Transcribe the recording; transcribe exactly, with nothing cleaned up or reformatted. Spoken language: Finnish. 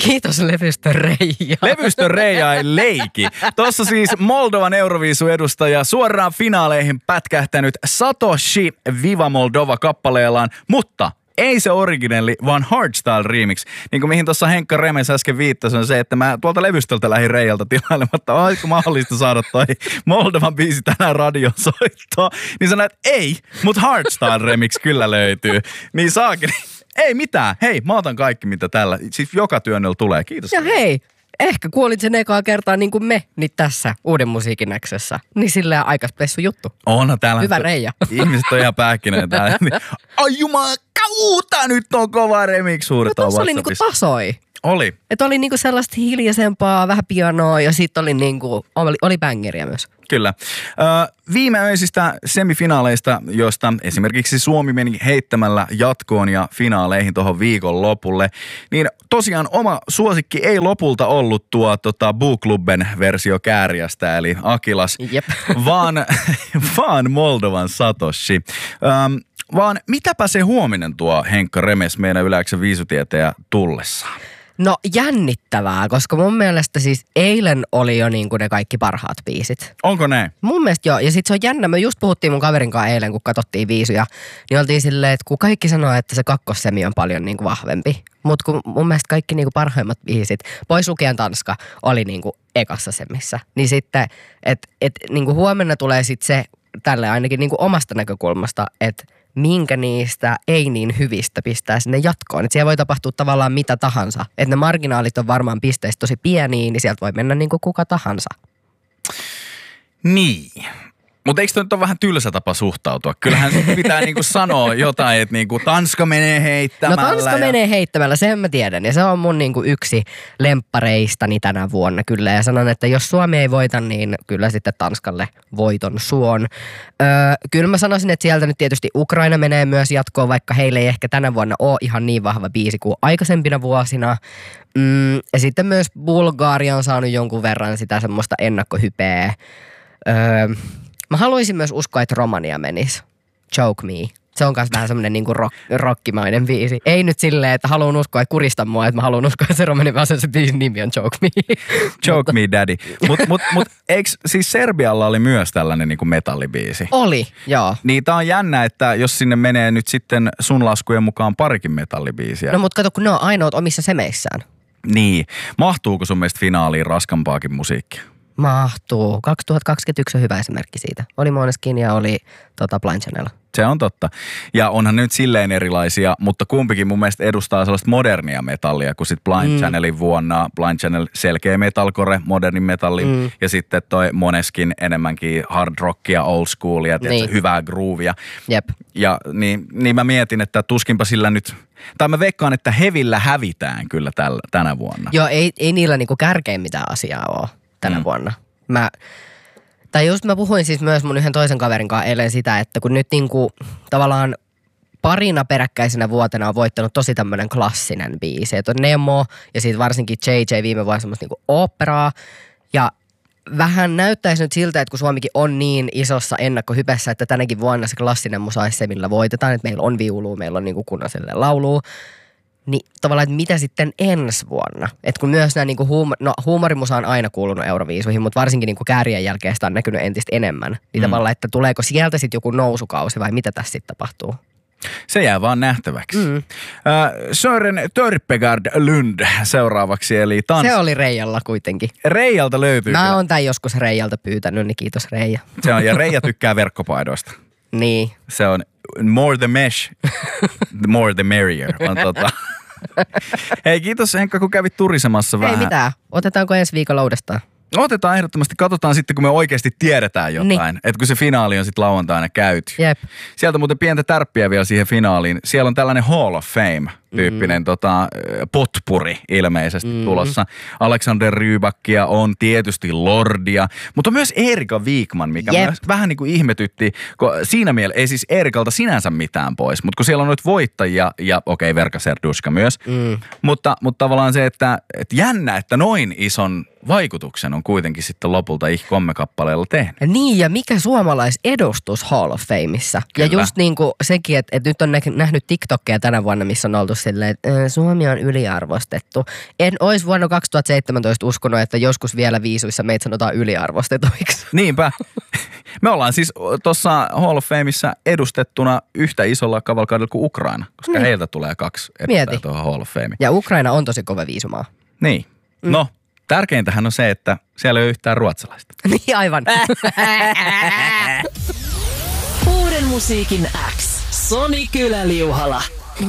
Kiitos Levystön Reija. Levystön Reija ei leiki. Tuossa siis Moldovan Euroviisu-edustaja suoraan finaaleihin pätkähtänyt Satoshi Viva Moldova kappaleellaan, mutta ei se originelli, vaan hardstyle remix. Niin kuin mihin tuossa Henkka Remes äsken viittasi, on se, että mä tuolta levystöltä lähdin Reijalta tilailematta, olisiko mahdollista saada toi Moldovan biisi tänään radion soittoa. Niin sanoin, että ei, mutta hardstyle remix kyllä löytyy. Niin saakin. Ei mitään. Hei, mä otan kaikki, mitä tällä. Siis joka työnnöllä tulee. Kiitos. Ja hei, ehkä kuolit sen ekaa kertaa niin kuin me nyt tässä Uuden musiikin X:ssä. Niin silleen aika spessu juttu. Onhan täällä. Hyvä Reija. Ihmiset on ihan pähkinöitä täällä. Ai jumalauta, nyt on kova remix. Suuret no on tuossa oli niinku tasoi. Oli. Että oli niinku sellaista hiljaisempaa, vähän pianoa ja sitten oli niinku, oli, oli bängeriä myös. Kyllä. Ö, viimeöisistä semifinaaleista, joista esimerkiksi Suomi meni heittämällä jatkoon ja finaaleihin tuohon viikon lopulle, niin tosiaan oma suosikki ei lopulta ollut tuo tota, Boo-klubben versio Kääriästä, eli Akilas, Jep. vaan, vaan Moldovan Satoshi. Öm, vaan mitäpä se huominen tuo Henkka Remes meidän Yle-X:n viisutietäjä tullessaan? No jännittävää, koska mun mielestä siis eilen oli jo niin kuin ne kaikki parhaat biisit. Onko ne? Mun mielestä joo. Ja sit se on jännä. Me just puhuttiin mun kaverin kanssa eilen, kun katsottiin viisuja. Niin oltiin silleen, että kun kaikki sanoo, että se kakkossemi on paljon niin kuin vahvempi. Mutta kun mun mielestä kaikki niin kuin parhaimmat biisit, pois lukien Tanska, oli niin kuin ekassa semissä. Niin sitten, että et, niin kuin huomenna tulee sitten se, tälle ainakin niin kuin omasta näkökulmasta, että minkä niistä ei niin hyvistä pistää sinne jatkoon. Että siellä voi tapahtua tavallaan mitä tahansa. Että ne marginaalit on varmaan pisteistä tosi pieniä, niin sieltä voi mennä niin kuin kuka tahansa. Niin. Mutta eikö toi nyt ole vähän tylsä tapa suhtautua? Kyllähän se pitää niinku sanoa jotain, että niinku Tanska menee heittämällä. No Tanska ja... menee heittämällä, sen mä tiedän. Ja se on mun niinku yksi lemppareistani tänä vuonna kyllä. Ja sanon, että jos Suomi ei voita, niin kyllä sitten Tanskalle voiton suon. Öö, kyllä mä sanoisin, että sieltä nyt tietysti Ukraina menee myös jatkoon, vaikka heille ei ehkä tänä vuonna ole ihan niin vahva biisi kuin aikaisempina vuosina. Mm, ja sitten myös Bulgaria on saanut jonkun verran sitä semmoista ennakkohypeä. Öö, Mä haluaisin myös uskoa, että Romania menisi. Choke Me. Se on myös vähän semmoinen niinku rock, rockimainen biisi. Ei nyt silleen, että haluan uskoa, että kurista mua, että mä haluan uskoa, että se Romania, vaan se biisin nimi on Choke Me. Choke Me Daddy. Mutta mut, mut, eikö siis Serbialla oli myös tällainen niinku metallibiisi? Oli, joo. Niin tää on jännä, että jos sinne menee nyt sitten sun laskujen mukaan parikin metallibiisiä. No mut kato, kun ne on ainoat omissa semeissään. Niin. Mahtuuko sun mielestä finaaliin raskampaakin musiikkia? Mahtuu. kaksituhattakaksikymmentäyksi on hyvä esimerkki siitä. Oli Måneskin ja oli tota, Blind Channel. Se on totta. Ja onhan nyt silleen erilaisia, mutta kumpikin mun mielestä edustaa sellaista modernia metallia, kun sitten Blind mm. Channelin vuonna, Blind Channel selkeä metalcore, modernin metalli, mm. ja sitten toi Måneskin enemmänkin hard rockia, old schoolia, niin. Hyvää groovia. Jep. Ja niin, niin mä mietin, että tuskinpa sillä nyt, tai mä veikkaan, että hevillä hävitään kyllä täl, tänä vuonna. Joo, ei, ei niillä niinku kärkein mitään asiaa ole tänä mm. vuonna. Mä... Tai just mä puhuin siis myös mun yhden toisen kaverin kanssa eilen sitä, että kun nyt niinku tavallaan parina peräkkäisenä vuotena on voittanut tosi tämmönen klassinen biisi. Että on Nemo ja sitten varsinkin J J viime vuonna semmoista niinku oopperaa. Ja vähän näyttäisi nyt siltä, että kun Suomikin on niin isossa ennakkohypessä, että tänäkin vuonna se klassinen musa olisi se, millä voitetaan. Että meillä on viulua, meillä on niinku kunnollinen laulua. Niin tavallaan, että mitä sitten ensi vuonna? Että kun myös nämä niinku huumor, no huumorimusa on aina kuulunut Euroviisuihin, mutta varsinkin niinku Käärien jälkeen sitä on näkynyt entistä enemmän. Niin mm. tavallaan, että tuleeko sieltä sitten joku nousukausi vai mitä tässä sitten tapahtuu? Se jää vaan nähtäväksi. Mm. Uh, Sören Törpegard Lund seuraavaksi, eli tans... Se oli Reijalla kuitenkin. Reijalta löytyy. Mä oon tämän joskus Reijalta pyytänyt, niin kiitos Reija. Se on, ja Reija tykkää verkkopaidoista. Niin. Se on more the mesh, the more the merrier. On tota. Hei, kiitos Henkka, kun kävit turisemassa vähän. Ei mitään. Otetaanko ensi viikolla uudestaan? Otetaan ehdottomasti. Katsotaan sitten, kun me oikeasti tiedetään jotain. Niin. Että kun se finaali on sitten lauantaina käyty. Jep. Sieltä muuten pientä tärppiä vielä siihen finaaliin. Siellä on tällainen Hall of Fame-tyyppinen mm. tota, potpuri ilmeisesti mm. tulossa. Alexander Rybakkia on tietysti Lordia, mutta myös Erika Wikman, mikä Jep. myös vähän niin kuin ihmetytti. Siinä mielessä ei siis Erikalta sinänsä mitään pois, mutta kun siellä on nyt voittajia ja okei, okay, Verka Serduska myös. Mm. Mutta, mutta tavallaan se, että, että jännä, että noin ison vaikutuksen on kuitenkin sitten lopulta Ich Komme-kappaleella tehnyt. Niin, ja mikä suomalaisedustus Hall of Fameissa. Kyllä. Ja just niin kuin sekin, että, että nyt on nähnyt TikTokia tänä vuonna, missä on oltu silleen, että Suomi on yliarvostettu. En olisi vuonna kaksituhattaseitsemäntoista uskonut, että joskus vielä viisuissa meitä sanotaan yliarvostetuiksi. Niinpä. Me ollaan siis tuossa Hall of Fameissa edustettuna yhtä isolla kavalkaudella kuin Ukraina, koska mm. heiltä tulee kaksi edustajaa tuohon Hall of Fameen. Ja Ukraina on tosi kova viisumaa. Niin. Mm. No, tärkeintähän on se, että siellä ei ole yhtään ruotsalaista. Niin aivan. Uuden musiikin X. Soni Kylä-Liuhala.